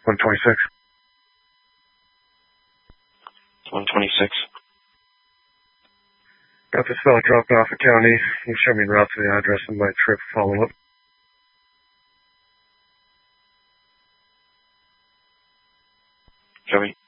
126. 126. Got this fella dropped off at county. You show me en route to the address and my trip follow-up. Joey.